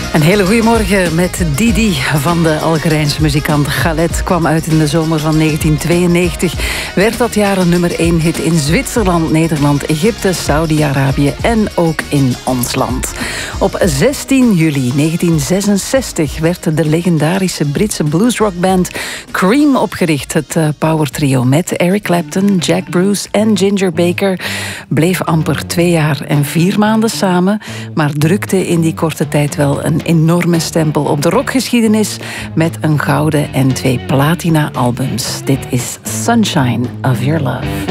Een hele goede morgen met Didi van de Algerijnse muzikant Khaled. Kwam uit in de zomer van 1992. Werd dat jaar een nummer 1 hit in Zwitserland, Nederland, Egypte, Saudi-Arabië en ook in ons land. Op 16 juli 1966 werd de legendarische Britse bluesrockband Cream opgericht. Het power trio met Eric Clapton, Jack Bruce en Ginger Baker bleef amper 2 jaar en 4 maanden samen, maar drukte in die korte tijd wel een enorme stempel op de rockgeschiedenis met een gouden en 2 platina-albums. Dit is Sunshine of Your Love.